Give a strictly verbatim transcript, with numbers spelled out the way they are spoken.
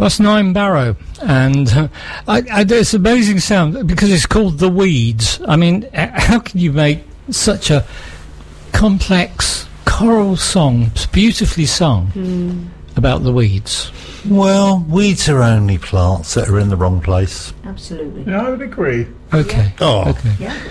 That's Nine Barrow, and uh, I, I, it's amazing sound because it's called The Weeds. I mean, how can you make such a complex choral song, it's beautifully sung, mm. about the weeds? Well, weeds are only plants that are in the wrong place. Absolutely. Yeah, I would agree. Okay. Oh. Okay. Yeah.